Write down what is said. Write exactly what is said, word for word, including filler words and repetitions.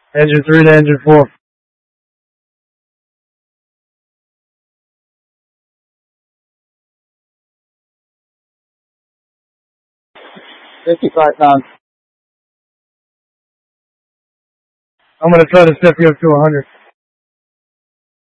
Engine three to engine four. fifty-five pounds. I'm going to try to step you up to one hundred.